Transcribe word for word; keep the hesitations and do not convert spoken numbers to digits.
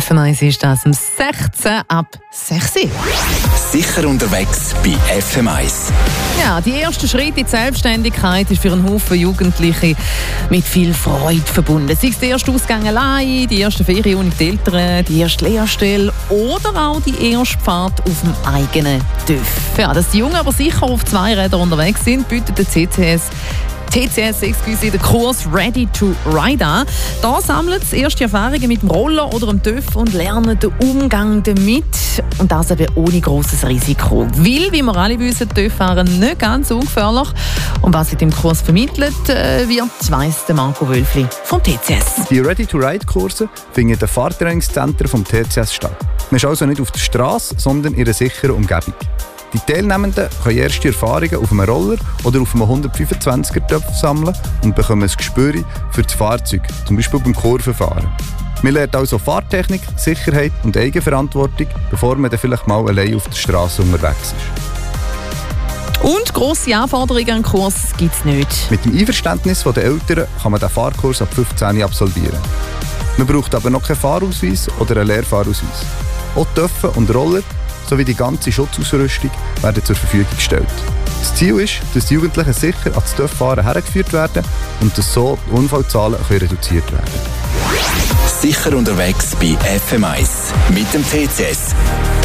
F M eins ist das um sechzehn ab sechs Uhr. Sicher unterwegs bei F M eins. Ja, die ersten Schritte in die Selbstständigkeit ist für einen Haufen Jugendliche mit viel Freude verbunden. Sei es der erste Ausgang allein, die erste Ferien ohne die Eltern, die erste Lehrstelle oder auch die erste Fahrt auf dem eigenen Dörf. Ja, dass die Jungen aber sicher auf zwei Rädern unterwegs sind, bietet der C C S T C S, excuse, den Kurs Ready to Ride an. Da sammeln sie erste Erfahrungen mit dem Roller oder dem TÜV und lernen den Umgang damit. Und das eben ohne grosses Risiko. Weil, wie wir alle wissen, TÜV-Fahren nicht ganz ungefährlich. Und was in dem Kurs vermittelt äh, wird, weiss der Marco Wölfli vom T C S. Die Ready to Ride-Kurse finden in den Fahrtrainingszentren vom T C S statt. Man ist also nicht auf der Straße, sondern in einer sicheren Umgebung. Die Teilnehmenden können erste Erfahrungen auf einem Roller oder auf einem hundertfünfundzwanziger Töpf sammeln und bekommen ein Gespür für das Fahrzeug, zum Beispiel beim Kurvenfahren. Man lernt also Fahrtechnik, Sicherheit und Eigenverantwortung, bevor man dann vielleicht mal allein auf der Straße unterwegs ist. Und grosse Anforderungen an den Kurs gibt es nicht. Mit dem Einverständnis der Eltern kann man den Fahrkurs ab fünfzehn absolvieren. Man braucht aber noch keinen Fahrausweis oder einen Lehrfahrausweis. Auch Töpfe und Roller sowie die ganze Schutzausrüstung werden zur Verfügung gestellt. Das Ziel ist, dass die Jugendlichen sicher an das Töpffahren hergeführt werden und dass so die Unfallzahlen reduziert werden können. Sicher unterwegs bei F M eins mit dem T C S.